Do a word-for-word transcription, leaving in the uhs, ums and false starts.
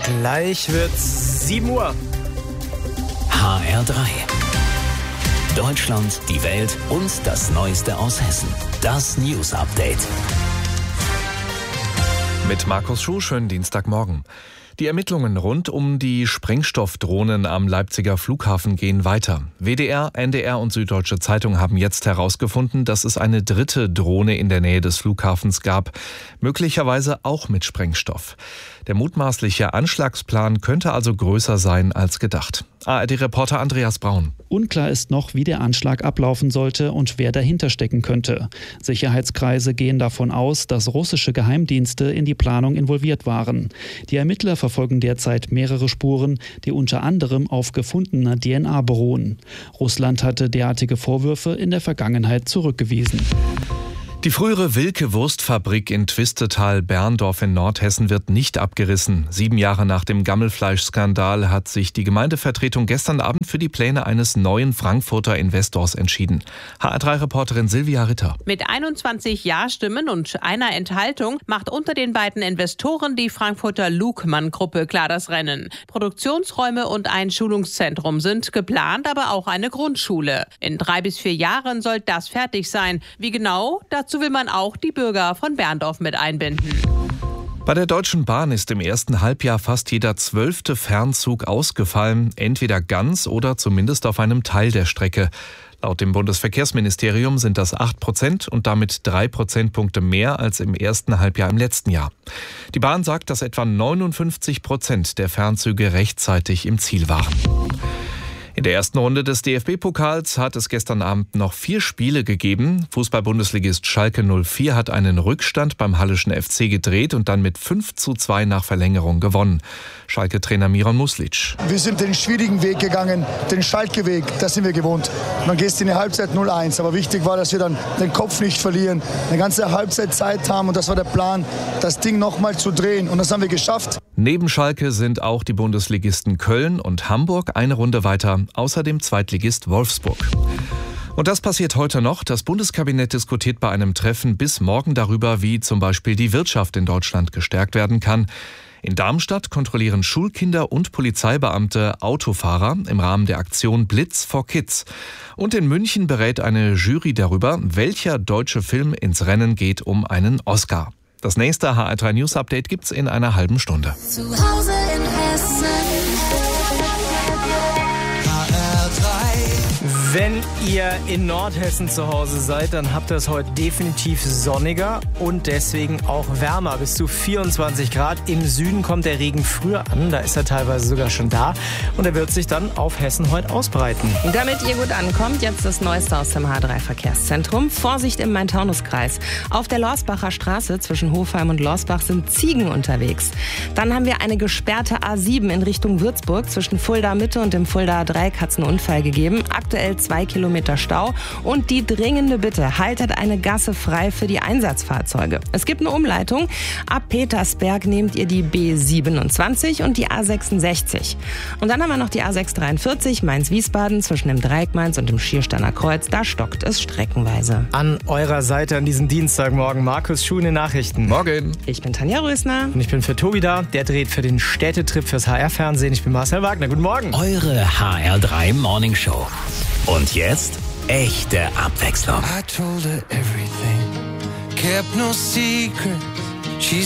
Gleich wird's sieben Uhr. H R drei. Deutschland, die Welt und das Neueste aus Hessen. Das News Update. Mit Markus Schuh, schönen Dienstagmorgen. Die Ermittlungen rund um die Sprengstoffdrohnen am Leipziger Flughafen gehen weiter. W D R, N D R und Süddeutsche Zeitung haben jetzt herausgefunden, dass es eine dritte Drohne in der Nähe des Flughafens gab, möglicherweise auch mit Sprengstoff. Der mutmaßliche Anschlagsplan könnte also größer sein als gedacht. A R D-Reporter Andreas Braun. Unklar ist noch, wie der Anschlag ablaufen sollte und wer dahinter stecken könnte. Sicherheitskreise gehen davon aus, dass russische Geheimdienste in die Planung involviert waren. Die Ermittler verfolgen derzeit mehrere Spuren, die unter anderem auf gefundener D N A beruhen. Russland hatte derartige Vorwürfe in der Vergangenheit zurückgewiesen. Die frühere Wilke-Wurstfabrik in Twistetal-Berndorf in Nordhessen wird nicht abgerissen. Sieben Jahre nach dem Gammelfleischskandal hat sich die Gemeindevertretung gestern Abend für die Pläne eines neuen Frankfurter Investors entschieden. H R drei-Reporterin Silvia Ritter. Mit einundzwanzig Ja-Stimmen und einer Enthaltung macht unter den beiden Investoren die Frankfurter Lugmann-Gruppe klar das Rennen. Produktionsräume und ein Schulungszentrum sind geplant, aber auch eine Grundschule. In drei bis vier Jahren soll das fertig sein. Wie genau? Dazu will man auch die Bürger von Berndorf mit einbinden. Bei der Deutschen Bahn ist im ersten Halbjahr fast jeder zwölfte Fernzug ausgefallen, entweder ganz oder zumindest auf einem Teil der Strecke. Laut dem Bundesverkehrsministerium sind das acht Prozent und damit drei Prozentpunkte mehr als im ersten Halbjahr im letzten Jahr. Die Bahn sagt, dass etwa neunundfünfzig Prozent der Fernzüge rechtzeitig im Ziel waren. In der ersten Runde des D F B-Pokals hat es gestern Abend noch vier Spiele gegeben. Fußball-Bundesligist Schalke null vier hat einen Rückstand beim Hallischen F C gedreht und dann mit fünf zu zwei nach Verlängerung gewonnen. Schalke-Trainer Miron Muslic. Wir sind den schwierigen Weg gegangen, den Schalke-Weg, das sind wir gewohnt. Man geht in die Halbzeit null eins, aber wichtig war, dass wir dann den Kopf nicht verlieren, eine ganze Halbzeit Zeit haben und das war der Plan, das Ding nochmal zu drehen und das haben wir geschafft. Neben Schalke sind auch die Bundesligisten Köln und Hamburg eine Runde weiter, außerdem Zweitligist Wolfsburg. Und das passiert heute noch. Das Bundeskabinett diskutiert bei einem Treffen bis morgen darüber, wie zum Beispiel die Wirtschaft in Deutschland gestärkt werden kann. In Darmstadt kontrollieren Schulkinder und Polizeibeamte Autofahrer im Rahmen der Aktion Blitz for Kids. Und in München berät eine Jury darüber, welcher deutsche Film ins Rennen geht um einen Oscar. Das nächste H R drei News Update gibt's in einer halben Stunde. Zu Hause in Hessen. H R drei. Wenn ihr in Nordhessen zu Hause seid, dann habt ihr es heute definitiv sonniger und deswegen auch wärmer. Bis zu vierundzwanzig Grad. Im Süden kommt der Regen früher an, da ist er teilweise sogar schon da. Und er wird sich dann auf Hessen heute ausbreiten. Damit ihr gut ankommt, jetzt das Neueste aus dem H drei Verkehrszentrum. Vorsicht im Main-Taunus-Kreis. Auf der Lorsbacher Straße zwischen Hofheim und Lorsbach sind Ziegen unterwegs. Dann haben wir eine gesperrte A sieben in Richtung Würzburg. Zwischen Fulda Mitte und dem Fulda Dreieck hat es einen Unfall gegeben. Aktuell zwei Kilometer Stau. Und die dringende Bitte, haltet eine Gasse frei für die Einsatzfahrzeuge. Es gibt eine Umleitung. Ab Petersberg nehmt ihr die B siebenundzwanzig und die A sechsundsechzig. Und dann haben wir noch die A sechshundertdreiundvierzig Mainz-Wiesbaden zwischen dem Dreieck Mainz und dem Schiersteiner Kreuz. Da stockt es streckenweise. An eurer Seite an diesem Dienstagmorgen Markus Schuh in den Nachrichten. Morgen. Ich bin Tanja Rösner. Und ich bin für Tobi da. Der dreht für den Städtetrip fürs H R-Fernsehen. Ich bin Marcel Wagner. Guten Morgen. Eure H R drei Morning Show. Und jetzt echte Abwechslung. I told her everything, kept no secret.